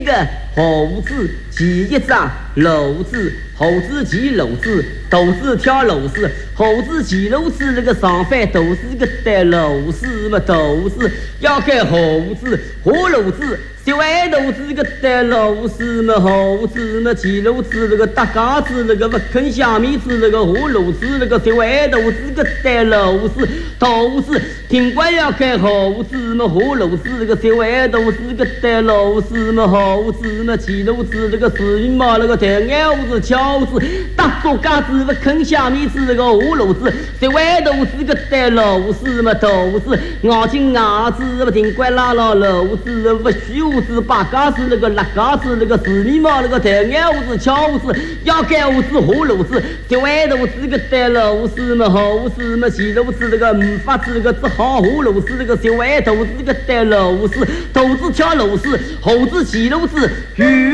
个猴子骑一张篓子，猴子骑篓子，豆子挑篓子，猴子骑篓子，那个上翻豆子个带篓子嘛，豆子要给猴子活篓子。小矮豆子个带篓子嘛，猴子嘛骑篓子，那个大嘎子，那个不啃虾米子，那个活篓子，那个小矮豆子个带篓子，豆子听官要开猴子嘛，活篓子，那个小矮豆子个带篓子嘛，猴子嘛骑篓子，那个死云嘛，那个带鸟子敲子，大个嘎子不啃虾米子，那个活篓子，小矮豆子个带篓子嘛，豆子咬紧牙子不听官拉了篓子不虚。子八嘎子那个辣嘎子那个四米毛那个带鸟子敲子要盖屋子活篓子，小矮豆子个带篓子嘛，猴子嘛骑篓子那个发子那个只好活篓子那个小矮豆子个带篓子，豆子挑篓子，猴子骑篓子。